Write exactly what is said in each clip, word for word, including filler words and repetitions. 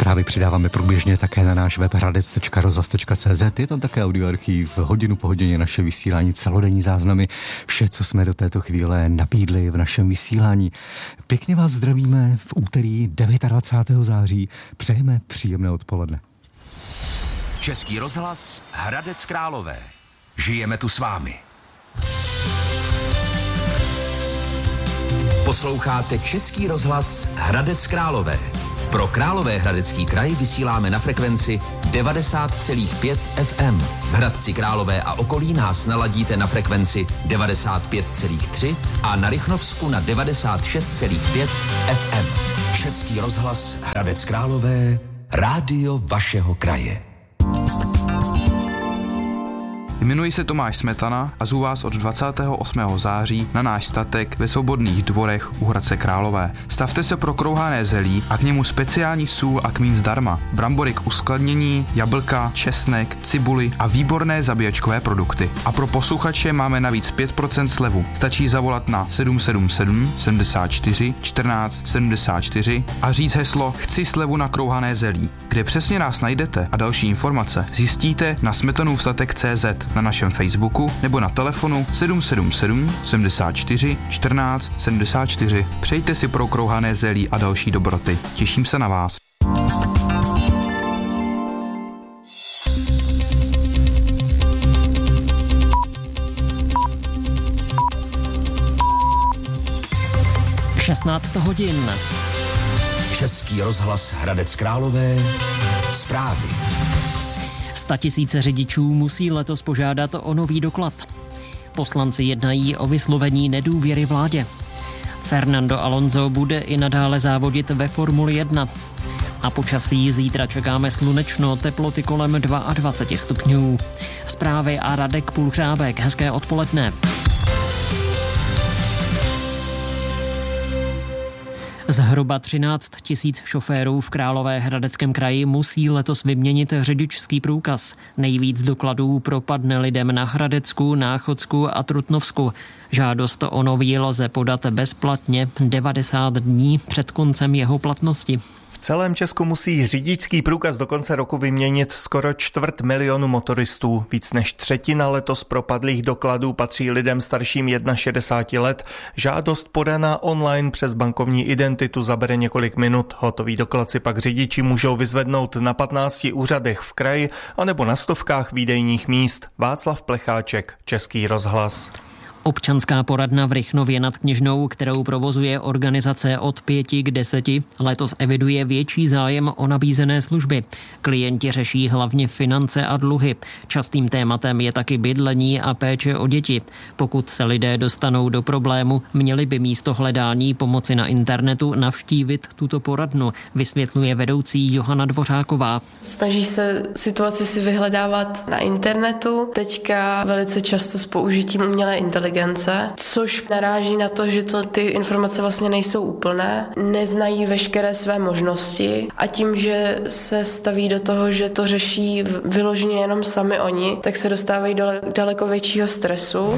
Zprávy přidáváme průběžně také na náš web hradec tečka rozhlas tečka cé zet. Je tam také audioarchív, hodinu po hodině naše vysílání, celodenní záznamy, vše, co jsme do této chvíle nabídli v našem vysílání. Pěkně vás zdravíme v úterý dvacátého devátého září. Přejeme příjemné odpoledne. Český rozhlas Hradec Králové. Žijeme tu s vámi. Posloucháte Český rozhlas Hradec Králové. Pro Královéhradecký kraj vysíláme na frekvenci devadesát celá pět ef em. V Hradci Králové a okolí nás naladíte na frekvenci devadesát pět celá tři a na Rychnovsku na devadesát šest celá pět ef em. Český rozhlas Hradec Králové, rádio vašeho kraje. Jmenuji se Tomáš Smetana a zvu vás od dvacátého osmého září na náš statek ve Svobodných dvorech u Hradce Králové. Stavte se pro krouhané zelí a k němu speciální sůl a kmín zdarma, brambory k uskladnění, jablka, česnek, cibuli a výborné zabíjačkové produkty. A pro posluchače máme navíc pět procent slevu. Stačí zavolat na sedm sedm sedm sedmdesát čtyři čtrnáct sedmdesát čtyři a říct heslo Chci slevu na krouhané zelí. Kde přesně nás najdete a další informace zjistíte na smetanůvstatek tečka cé zet, na našem Facebooku nebo na telefonu sedm sedm sedm sedmdesát čtyři čtrnáct sedmdesát čtyři. Přejte si pro krouhané zelí a další dobroty. Těším se na vás. šestnáct hodin. Český rozhlas Hradec Králové. Zprávy. Statisíce řidičů musí letos požádat o nový doklad. Poslanci jednají o vyslovení nedůvěry vládě. Fernando Alonso bude i nadále závodit ve Formuli jedna. A počasí zítra čekáme slunečno, teploty kolem dvacet dva stupňů. Zprávy a Radek Půlchrábek. Hezké odpoledne. Zhruba třináct tisíc šoférů v Královéhradeckém kraji musí letos vyměnit řidičský průkaz. Nejvíc dokladů propadne lidem na Hradecku, Náchodsku a Trutnovsku. Žádost o nový lze podat bezplatně devadesát dní před koncem jeho platnosti. V celém Česku musí řidičský průkaz do konce roku vyměnit skoro čtvrt milionu motoristů. Víc než třetina letos propadlých dokladů patří lidem starším šedesáti jedna let. Žádost podaná online přes bankovní identitu zabere několik minut. Hotový doklad si pak řidiči můžou vyzvednout na patnácti úřadech v kraji anebo na stovkách výdejních míst. Václav Plecháček, Český rozhlas. Občanská poradna v Rychnově nad Kněžnou, kterou provozuje organizace od pěti k deseti, letos eviduje větší zájem o nabízené služby. Klienti řeší hlavně finance a dluhy. Častým tématem je taky bydlení a péče o děti. Pokud se lidé dostanou do problému, měli by místo hledání pomoci na internetu navštívit tuto poradnu, vysvětluje vedoucí Johana Dvořáková. Snaží se situaci si vyhledávat na internetu, teďka velice často s použitím umělé inteligence. Což naráží na to, že to, ty informace vlastně nejsou úplné, neznají veškeré své možnosti a tím, že se staví do toho, že to řeší vyloženě jenom sami oni, tak se dostávají do daleko většího stresu.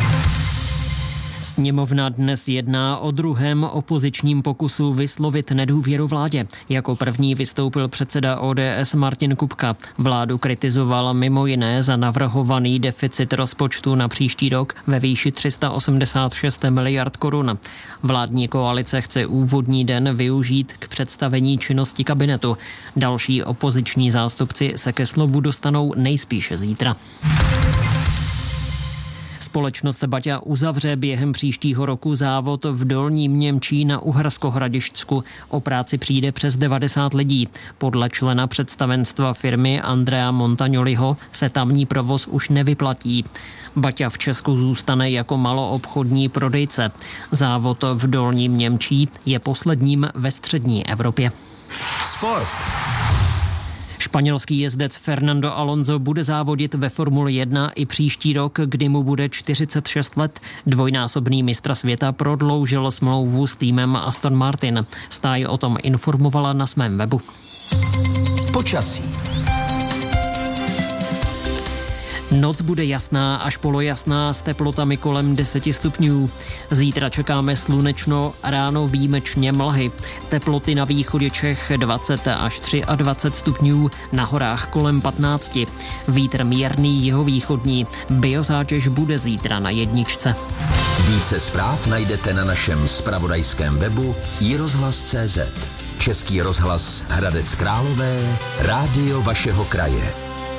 Sněmovna dnes jedná o druhém opozičním pokusu vyslovit nedůvěru vládě. Jako první vystoupil předseda O D S Martin Kupka. Vládu kritizoval mimo jiné za navrhovaný deficit rozpočtu na příští rok ve výši tři sta osmdesát šest miliard korun. Vládní koalice chce úvodní den využít k představení činnosti kabinetu. Další opoziční zástupci se ke slovu dostanou nejspíše zítra. Společnost Baťa uzavře během příštího roku závod v Dolním Němčí na Uherskohradišťsku. O práci přijde přes devadesát lidí. Podle člena představenstva firmy Andrea Montagnoliho se tamní provoz už nevyplatí. Baťa v Česku zůstane jako maloobchodní prodejce. Závod v Dolním Němčí je posledním ve střední Evropě. Sport. Španělský jezdec Fernando Alonso bude závodit ve Formuli jedna i příští rok, kdy mu bude čtyřicet šest let. Dvojnásobný mistr světa prodloužil smlouvu s týmem Aston Martin. Stáj o tom informovala na svém webu. Počasí. Noc bude jasná až polojasná s teplotami kolem deseti stupňů. Zítra čekáme slunečno, ráno výjimečně mlhy. Teploty na východě Čech dvacet až dvacet tři stupňů, na horách kolem patnáct. Vítr mírný jihovýchodní. Biozátěž bude zítra na jedničce. Více zpráv najdete na našem zpravodajském webu i rozhlas tečka cé zet. Český rozhlas Hradec Králové, rádio vašeho kraje.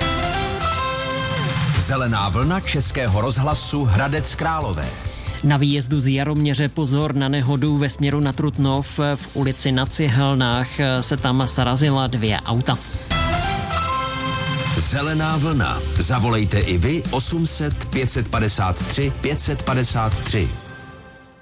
Zelená vlna Českého rozhlasu Hradec Králové. Na výjezdu z Jaroměře pozor na nehodu ve směru na Trutnov. V ulici na Cihelnách se tam srazila dvě auta. Zelená vlna. Zavolejte i vy osm set pět set padesát tři pět set padesát tři.